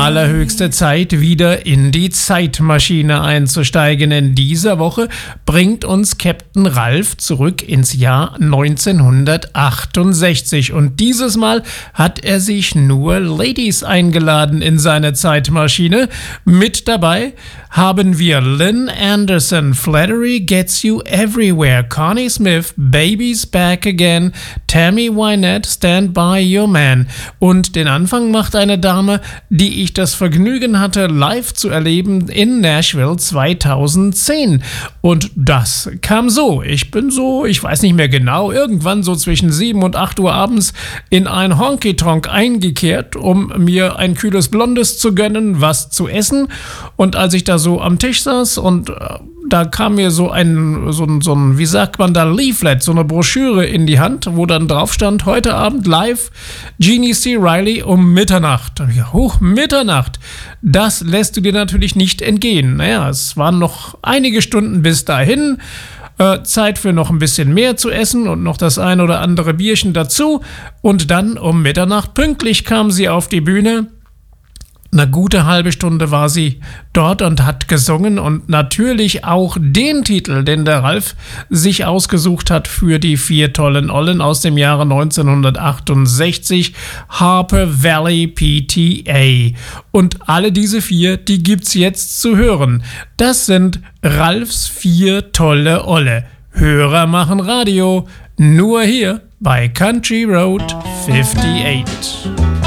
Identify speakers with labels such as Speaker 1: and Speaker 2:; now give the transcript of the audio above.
Speaker 1: allerhöchste Zeit, wieder in die Zeitmaschine einzusteigen. In dieser Woche bringt uns Captain Ralph zurück ins Jahr 1968. Und dieses Mal hat er sich nur Ladies eingeladen in seine Zeitmaschine. Mit dabei haben wir Lynn Anderson, Flattery Gets You Everywhere, Connie Smith, Baby's Back Again, Tammy Wynette, Stand By Your Man. Und den Anfang macht eine Dame, die ich das Vergnügen hatte, live zu erleben in Nashville 2010. Und das kam so. Ich weiß nicht mehr genau, irgendwann so zwischen 7 und 8 Uhr abends in ein Honky-Tonk eingekehrt, um mir ein kühles Blondes zu gönnen, was zu essen. Und als ich da so am Tisch saß und da kam mir so ein, wie sagt man da, Leaflet, so eine Broschüre in die Hand, wo dann drauf stand, heute Abend live Jeannie C. Riley um Mitternacht. Ja, Mitternacht. Das lässt du dir natürlich nicht entgehen. Naja, es waren noch einige Stunden bis dahin. Zeit für noch ein bisschen mehr zu essen und noch das ein oder andere Bierchen dazu. Und dann um Mitternacht pünktlich kam sie auf die Bühne. Eine gute halbe Stunde war sie dort und hat gesungen und natürlich auch den Titel, den der Ralf sich ausgesucht hat für die 4 tollen Ollen aus dem Jahre 1968, Harper Valley PTA. Und alle diese 4, die gibt's jetzt zu hören. Das sind Ralfs 4 tolle Olle. Hörer machen Radio, nur hier bei Country Road 58.